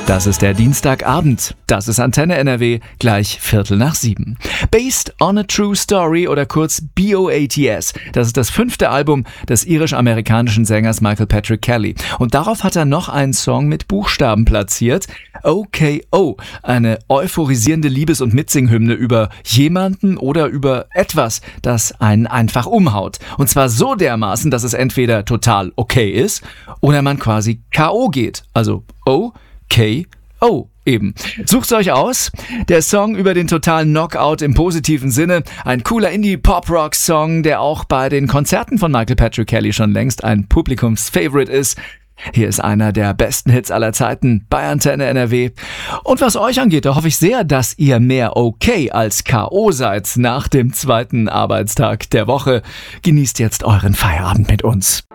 Das ist der Dienstagabend. Das ist Antenne NRW, gleich 6:15. Based on a True Story oder kurz BOATS. Das ist das 5. Album des irisch-amerikanischen Sängers Michael Patrick Kelly. Und darauf hat er noch einen Song mit Buchstaben platziert. OKO. Eine euphorisierende Liebes- und Mitsinghymne über jemanden oder über etwas, das einen einfach umhaut. Und zwar so dermaßen, dass es entweder total okay ist oder man quasi K.O. geht. Also O-K-O eben. Sucht's euch aus. Der Song über den totalen Knockout im positiven Sinne. Ein cooler Indie-Pop-Rock-Song, der auch bei den Konzerten von Michael Patrick Kelly schon längst ein Publikumsfavorite ist. Hier ist einer der besten Hits aller Zeiten bei Antenne NRW. Und was euch angeht, da hoffe ich sehr, dass ihr mehr okay als K.O. seid nach dem 2. Arbeitstag der Woche. Genießt jetzt euren Feierabend mit uns.